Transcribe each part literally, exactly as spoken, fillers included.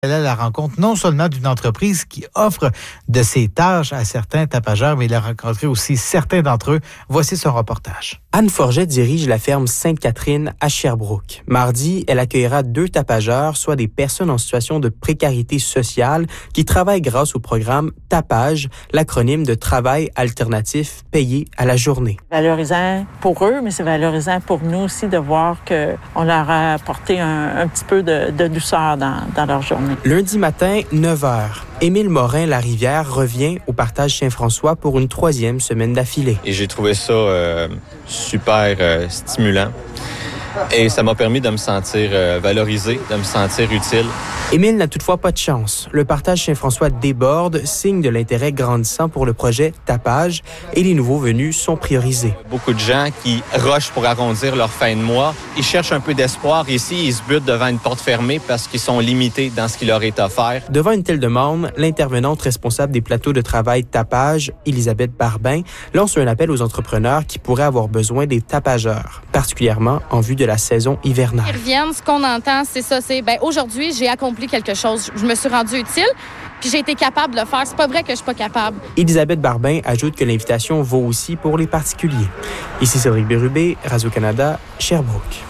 Elle est à la rencontre non seulement d'une entreprise qui offre de ces tâches à certains tapageurs, mais il a rencontré aussi certains d'entre eux. Voici son reportage. Anne Forget dirige la ferme Sainte-Catherine à Sherbrooke. Mardi, elle accueillera deux tapageurs, soit des personnes en situation de précarité sociale qui travaillent grâce au programme Tapage, l'acronyme de travail alternatif payé à la journée. Valorisant pour eux, mais c'est valorisant pour nous aussi de voir qu'on leur a apporté un, un petit peu de, de douceur dans, dans leur journée. Lundi matin, neuf heures. Émile Morin-Larivière revient au Partage Saint-François pour une troisième semaine d'affilée. Et j'ai trouvé ça euh, super euh, stimulant. Et ça m'a permis de me sentir euh, valorisé, de me sentir utile. Émile n'a toutefois pas de chance. Le Partage Saint-François déborde, signe de l'intérêt grandissant pour le projet Tapage, et les nouveaux venus sont priorisés. Beaucoup de gens qui rushent pour arrondir leur fin de mois. Ils cherchent un peu d'espoir ici. Ils se butent devant une porte fermée parce qu'ils sont limités dans ce qui leur est offert. Devant une telle demande, l'intervenante responsable des plateaux de travail Tapage, Elisabeth Barbin, lance un appel aux entrepreneurs qui pourraient avoir besoin des tapageurs, particulièrement en vue de la saison hivernale. Ils reviennent, ce qu'on entend, c'est ça, c'est ben aujourd'hui, j'ai accompli quelque chose, je me suis rendue utile, puis j'ai été capable de le faire. C'est pas vrai que je suis pas capable. Elisabeth Barbin ajoute que l'invitation vaut aussi pour les particuliers. Ici Cédric Bérubé, Radio-Canada, Sherbrooke.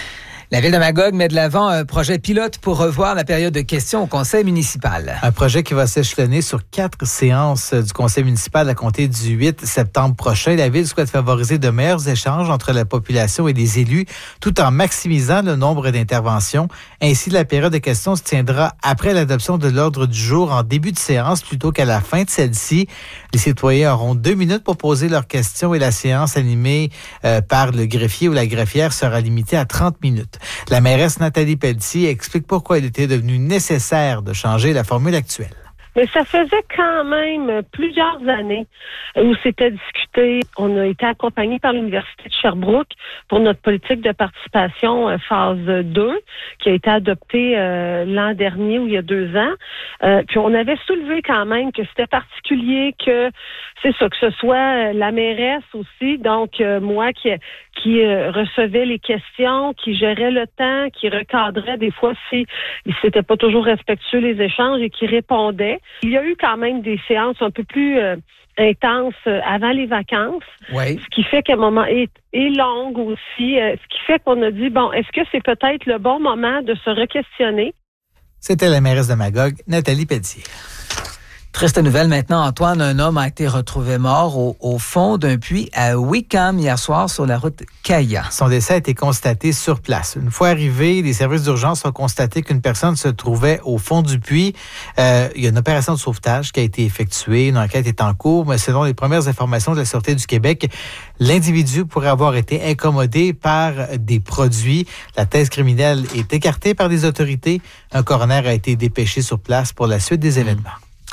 La Ville de Magog met de l'avant un projet pilote pour revoir la période de questions au conseil municipal. Un projet qui va s'échelonner sur quatre séances du conseil municipal à compter du huit septembre prochain. La Ville souhaite favoriser de meilleurs échanges entre la population et les élus, tout en maximisant le nombre d'interventions. Ainsi, la période de questions se tiendra après l'adoption de l'ordre du jour en début de séance plutôt qu'à la fin de celle-ci. Les citoyens auront deux minutes pour poser leurs questions et la séance animée euh, par le greffier ou la greffière sera limitée à trente minutes. La mairesse Nathalie Pelletier explique pourquoi il était devenu nécessaire de changer la formule actuelle. Mais ça faisait quand même plusieurs années où c'était discuté. On a été accompagné par l'Université de Sherbrooke pour notre politique de participation euh, phase deux, qui a été adoptée euh, l'an dernier ou il y a deux ans. Euh, puis on avait soulevé quand même que c'était particulier que, c'est ça, que ce soit la mairesse aussi, donc euh, moi qui qui euh, recevait les questions, qui gérait le temps, qui recadrait des fois si c'était pas toujours respectueux les échanges et qui répondait. Il y a eu quand même des séances un peu plus euh, intenses euh, avant les vacances, oui. Ce qui fait qu'à un moment est, est longue aussi, euh, ce qui fait qu'on a dit, bon, est-ce que c'est peut-être le bon moment de se re-questionner? C'était la mairesse de Magog, Nathalie Pelletier. Triste nouvelle maintenant, Antoine. Un homme a été retrouvé mort au, au fond d'un puits à Wickham hier soir sur la route Kaya. Son décès a été constaté sur place. Une fois arrivé, les services d'urgence ont constaté qu'une personne se trouvait au fond du puits. Euh, il y a une opération de sauvetage qui a été effectuée. Une enquête est en cours, mais selon les premières informations de la Sûreté du Québec, l'individu pourrait avoir été incommodé par des produits. La thèse criminelle est écartée par les autorités. Un coroner a été dépêché sur place pour la suite des événements.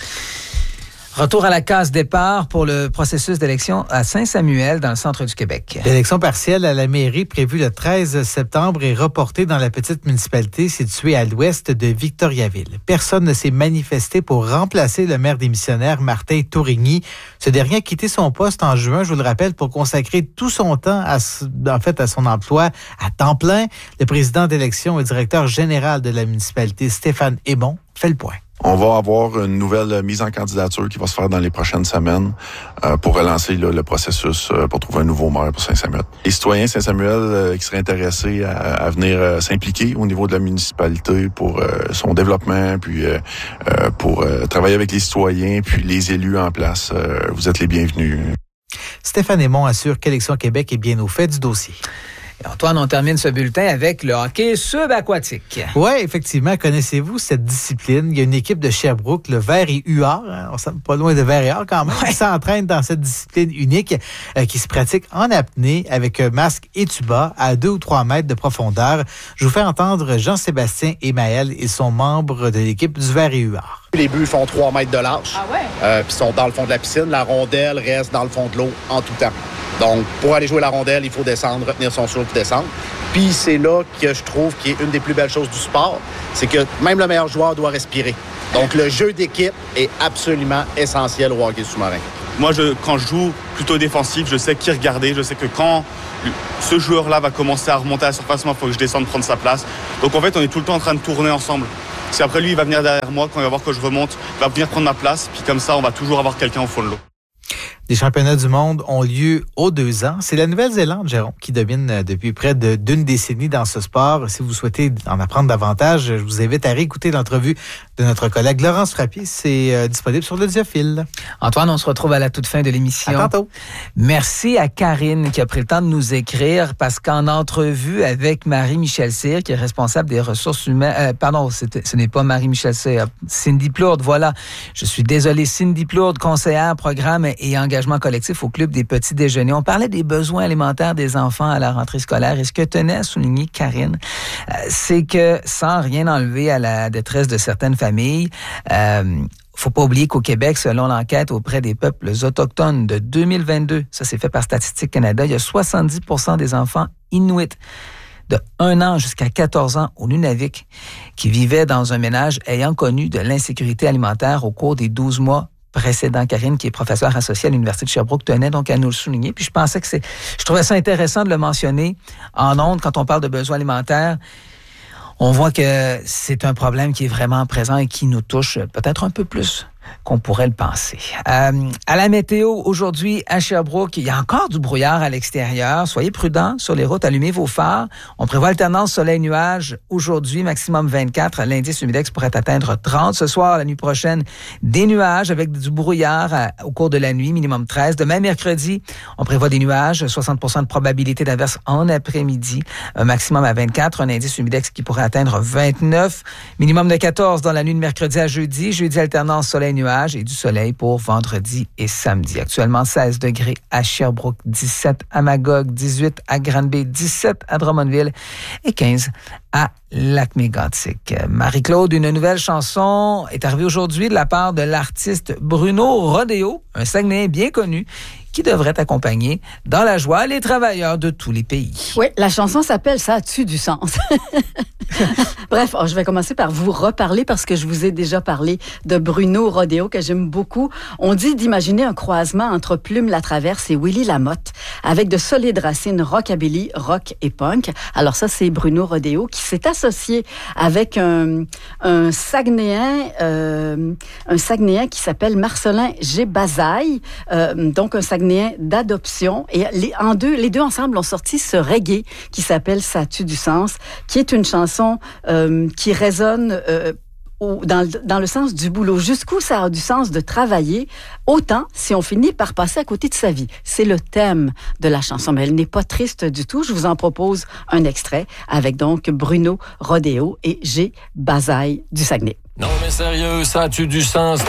Retour à la case départ pour le processus d'élection à Saint-Samuel, dans le centre du Québec. L'élection partielle à la mairie prévue le treize septembre est reportée dans la petite municipalité située à l'ouest de Victoriaville. Personne ne s'est manifesté pour remplacer le maire démissionnaire Martin Tourigny. Ce dernier a quitté son poste en juin, je vous le rappelle, pour consacrer tout son temps à, en fait, à son emploi à temps plein. Le président d'élection et directeur général de la municipalité, Stéphane Aymon, fait le point. On va avoir une nouvelle mise en candidature qui va se faire dans les prochaines semaines euh, pour relancer là, le processus euh, pour trouver un nouveau maire pour Saint-Samuel. Les citoyens Saint-Samuel euh, qui seraient intéressés à, à venir euh, s'impliquer au niveau de la municipalité pour euh, son développement, puis euh, euh, pour euh, travailler avec les citoyens, puis les élus en place, euh, vous êtes les bienvenus. Stéphane Aymon assure qu'Élections Québec est bien au fait du dossier. Et Antoine, on termine ce bulletin avec le hockey subaquatique. Oui, effectivement. Connaissez-vous cette discipline? Il y a une équipe de Sherbrooke, le Vert et U R, hein, on s'en pas loin de Vert et Or quand même, ouais. Qui s'entraîne dans cette discipline unique euh, qui se pratique en apnée avec un masque et tuba à deux ou trois mètres de profondeur. Je vous fais entendre Jean-Sébastien et Maël. Ils sont membres de l'équipe du Vert et U R. Les buts font trois mètres de large. Ah ouais? Euh, puis sont dans le fond de la piscine. La rondelle reste dans le fond de l'eau en tout temps. Donc, pour aller jouer la rondelle, il faut descendre, retenir son souffle, descendre. Puis c'est là que je trouve qu'il est une des plus belles choses du sport, c'est que même le meilleur joueur doit respirer. Donc, le jeu d'équipe est absolument essentiel au hockey sous-marin. Moi, je, quand je joue plutôt défensif, je sais qui regarder. Je sais que quand ce joueur-là va commencer à remonter à la surface, moi, il faut que je descende prendre sa place. Donc, en fait, on est tout le temps en train de tourner ensemble. Si après lui, il va venir derrière moi, quand il va voir que je remonte, il va venir prendre ma place. Puis comme ça, on va toujours avoir quelqu'un au fond de l'eau. Les championnats du monde ont lieu aux deux ans. C'est la Nouvelle-Zélande, Jérôme, qui domine depuis près de, d'une décennie dans ce sport. Si vous souhaitez en apprendre davantage, je vous invite à réécouter l'entrevue de notre collègue Laurence Frappier. C'est euh, disponible sur l'Audiophile. Antoine, on se retrouve à la toute fin de l'émission. À tantôt. Merci à Karine qui a pris le temps de nous écrire parce qu'en entrevue avec Marie-Michel Cyr, qui est responsable des ressources humaines... Euh, pardon, c'était, ce n'est pas Marie-Michel Cyr, Cindy Plourde, voilà. Je suis désolé, Cindy Plourde, conseillère, programme et engagement collectif au Club des petits déjeuners. On parlait des besoins alimentaires des enfants à la rentrée scolaire et ce que tenait à souligner Karine, euh, c'est que sans rien enlever à la détresse de certaines familles, euh, faut pas oublier qu'au Québec, selon l'enquête auprès des peuples autochtones de deux mille vingt-deux, ça c'est fait par Statistique Canada, il y a soixante-dix pour cent des enfants inuits de un an jusqu'à quatorze ans au Nunavik qui vivaient dans un ménage ayant connu de l'insécurité alimentaire au cours des douze mois précédent. Karine, qui est professeure associée à l'Université de Sherbrooke, tenait donc à nous le souligner. Puis je pensais que c'est... Je trouvais ça intéressant de le mentionner en ondes quand on parle de besoins alimentaires. On voit que c'est un problème qui est vraiment présent et qui nous touche peut-être un peu plus qu'on pourrait le penser. Euh, à la météo, aujourd'hui, à Sherbrooke, il y a encore du brouillard à l'extérieur. Soyez prudents sur les routes, allumez vos phares. On prévoit alternance soleil-nuage. Aujourd'hui, maximum vingt-quatre. L'indice humidex pourrait atteindre trente. Ce soir, la nuit prochaine, des nuages avec du brouillard à, au cours de la nuit, minimum treize. Demain, mercredi, on prévoit des nuages, soixante pour cent de probabilité d'averse en après-midi. Un maximum à vingt-quatre. Un indice humidex qui pourrait atteindre vingt-neuf. Minimum de quatorze dans la nuit de mercredi à jeudi. Jeudi, alternance soleil nuages et du soleil pour vendredi et samedi. Actuellement, seize degrés à Sherbrooke, dix-sept à Magog, dix-huit à Granby, dix-sept à Drummondville et quinze à Lac-Mégantic. Marie-Claude, une nouvelle chanson est arrivée aujourd'hui de la part de l'artiste Bruno Rodeo, un Saguenayen bien connu, qui devrait accompagner dans la joie les travailleurs de tous les pays. Oui, la chanson s'appelle « Ça a-tu du sens ?» Bref, oh, je vais commencer par vous reparler parce que je vous ai déjà parlé de Bruno Rodeo, que j'aime beaucoup. On dit d'imaginer un croisement entre Plume Latraverse et Willy Lamotte, avec de solides racines rockabilly, rock et punk. Alors ça, c'est Bruno Rodeo qui s'est associé avec un, un Saguenayen, euh, un Saguenayen qui s'appelle Marcelin G. Bazaille, euh, donc un Saguenayen d'adoption. Et les, en deux, les deux ensemble ont sorti ce reggae qui s'appelle « Ça a-tu du sens », qui est une chanson euh, qui résonne euh, au, dans, dans le sens du boulot. Jusqu'où ça a du sens de travailler, autant si on finit par passer à côté de sa vie. C'est le thème de la chanson, mais elle n'est pas triste du tout. Je vous en propose un extrait avec donc Bruno Rodeo et G. Bazaille du Saguenay. Non mais sérieux, ça a-tu du sens?